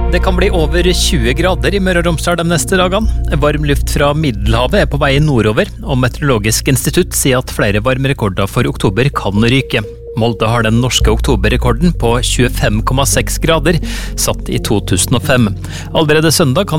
Det kan bli over 20 grader i Møre og Romsdal de neste dagene. Varm luft fra Middelhavet på vei nordover, og Meteorologisk institutt sier at flere varmerekorder for oktober kan ryke. Molde har den norske oktoberrekorden på 25,6 grader, satt i 2005. Allerede søndag kan